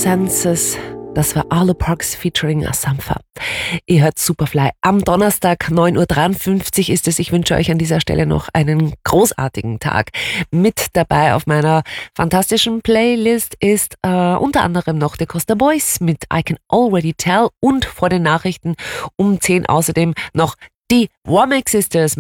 Senses. Das war Arlo Parks featuring Asampha. Ihr hört Superfly. Am Donnerstag 9.53 Uhr ist es. Ich wünsche euch an dieser Stelle noch einen großartigen Tag. Mit dabei auf meiner fantastischen Playlist ist unter anderem noch The Costa Boys mit I Can Already Tell und vor den Nachrichten um 10 außerdem noch die Womack Sisters